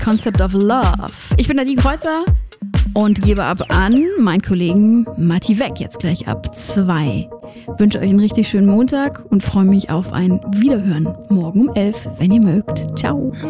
Concept of Love. Ich bin Nadine Kreuzer und gebe ab an meinen Kollegen Matti Weck, jetzt gleich ab 2. Wünsche euch einen richtig schönen Montag und freue mich auf ein Wiederhören morgen um 11, wenn ihr mögt. Ciao.